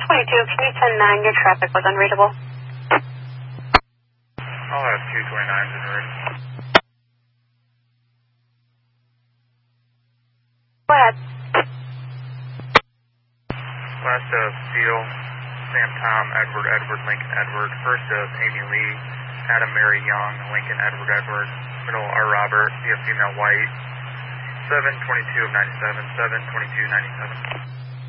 can you 10-9, your traffic was unreadable? I'll have 229s in route. Go ahead. Last of Seal, Sam Tom, Edward, Lincoln, Edward. First of Amy Lee, Adam Mary Young, Lincoln, Edward. Middle R. Robert, be a female white. 722 of 97, 722 97.